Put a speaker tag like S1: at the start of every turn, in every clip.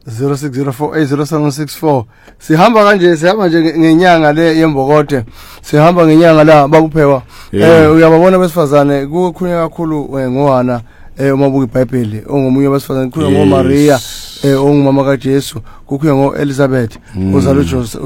S1: 0604807764. Sihamba kanje, sihamba nje ngenyanga le yembokote. Sihamba ngenyanga la babuphewa. Uyababona besifazane kukhulunywa kakhulu ngohana umabuka iBhayibheli ongomunye wabesifazane kukhulunywa ngoMaria ongumama kaJesu, kukhulunywa ngoElizabeth uzalo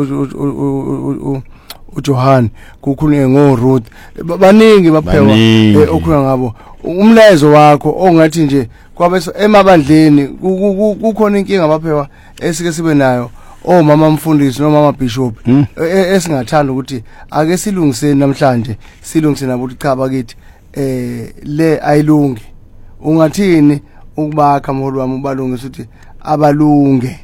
S1: uJohn, kukhulunywa ngoRuth. Baningi baphewa okukhulunywa ngabo. Umlayezo wakho ongathi nje kwabe emabandleni kukhona inkinga baphewa esike sibe nayo omama mfundisi noma ama bishop esingathanda ukuthi ake silungiseni namhlanje, silungise nabo ukuthi cha bakithi le ayilungi. Ungathini ukubakha mholi wami ubalungisa ukuthi abalunge?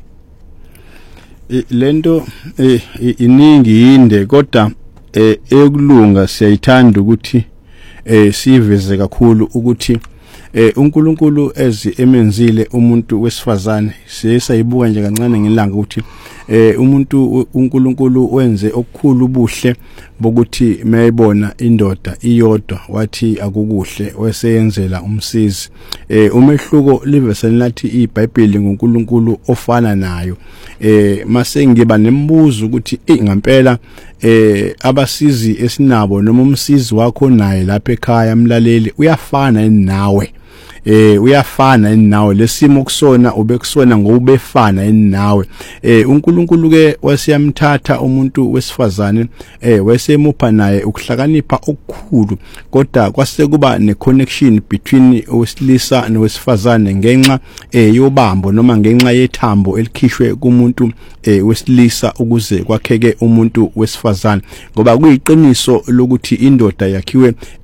S2: Lento iningi inde kodwa ekulunga siyayithanda ukuthi siveze kakhulu ukuthi uNkulunkulu emenzile umuntu wesifazane siyayibuka nje kancane ngelanga ukuthi uNkulunkulu wenze okukhulu ubuhle bokuthi mayibona indoda iyodwa wathi akukuhle weseyenzela umsizi. Umehluko liveseni lathi iBhayibheli ngoNkulunkulu ofana nayo. Mase ngiba nembuzo ukuthi ngempela abasizi esinabo noma umsizi wakho naye lapha ekhaya mlaleli uyafana nawe. Uyafana nawe lesimo kusona ubekusona ngobefana nawe. uNkulunkulu ke wasiyamthatha umuntu wesifazane wasemupha naye ukuhlakanipha okukhulu, kodwa kwase kuba neconnection between owesilisa nowesifazane ngenxa yobambo noma ngenxa yethambo elikhishwe kumuntu wesilisa ukuze kwakheke umuntu wesifazane, ngoba kuyiqiniso lokuthi indoda yakhiwe